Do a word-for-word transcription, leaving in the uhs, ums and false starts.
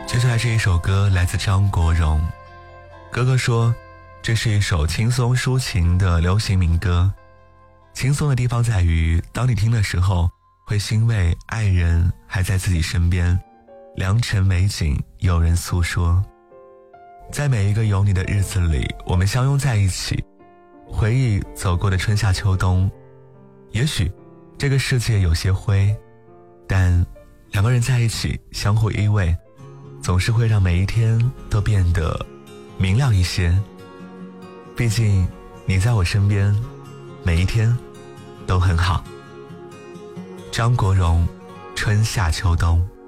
接下来这一首歌来自张国荣。哥哥说这是一首轻松抒情的流行民歌，轻松的地方在于当你听的时候会欣慰爱人还在自己身边，良辰美景有人诉说。在每一个有你的日子里，我们相拥在一起，回忆走过的春夏秋冬。也许这个世界有些灰，但两个人在一起相互依偎，总是会让每一天都变得明亮一些。毕竟你在我身边，每一天都很好。张国荣，春夏秋冬。